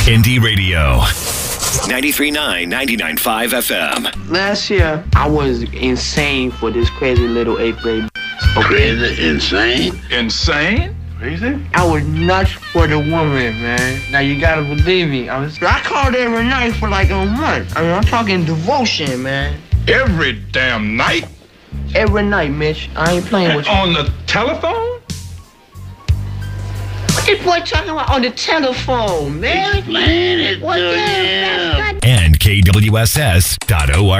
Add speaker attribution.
Speaker 1: Indie Radio. 93.9, 99.5 FM.
Speaker 2: Last year, I was insane for this crazy little 8th grade.
Speaker 3: Okay. Crazy? Insane?
Speaker 4: Insane?
Speaker 3: Crazy?
Speaker 2: I was nuts for the woman, man. Now, you gotta believe me. I called every night for like a month. I mean, I'm talking devotion, man.
Speaker 4: Every damn night?
Speaker 2: Every night, Mitch. I ain't playing with you.
Speaker 4: On the telephone?
Speaker 2: What this boy talking about on the telephone, man?
Speaker 3: Explain it to him.
Speaker 1: And KWSS.org.